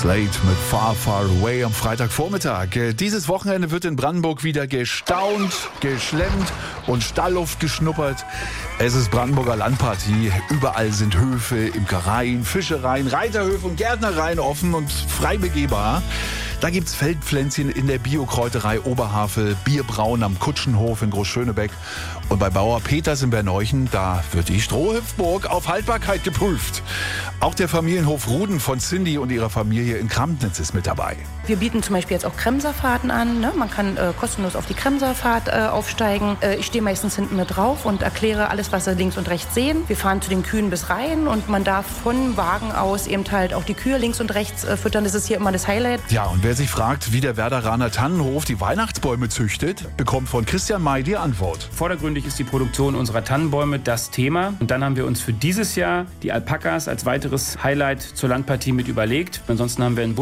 Slate mit Far, Far Away am Freitagvormittag. Dieses Wochenende wird in Brandenburg wieder gestaunt, geschlemmt und Stallluft geschnuppert. Es ist Brandenburger Landpartie. Überall sind Höfe, Imkereien, Fischereien, Reiterhöfe und Gärtnereien offen und frei begehbar. Da gibt's Feldpflänzchen in der Biokräuterei Oberhavel, Bierbrauen am Kutschenhof in Großschönebeck und bei Bauer Peters in Berneuchen, da wird die Strohhüpfburg auf Haltbarkeit geprüft. Auch der Familienhof Ruden von Cindy und ihrer Familie in Kramtnitz ist mit dabei. Wir bieten zum Beispiel jetzt auch Kremserfahrten an. Ne? Man kann kostenlos auf die Kremserfahrt aufsteigen. Ich stehe meistens hinten mit drauf und erkläre alles, was Sie links und rechts sehen. Wir fahren zu den Kühen bis rein und man darf von Wagen aus eben halt auch die Kühe links und rechts füttern. Das ist hier immer das Highlight. Ja, und wer sich fragt, wie der Werderaner Tannenhof die Weihnachtsbäume züchtet, bekommt von Christian May die Antwort. Vordergründig ist die Produktion unserer Tannenbäume das Thema. Und dann haben wir uns für dieses Jahr die Alpakas als weiteres Highlight zur Landpartie mit überlegt. Ansonsten haben wir einen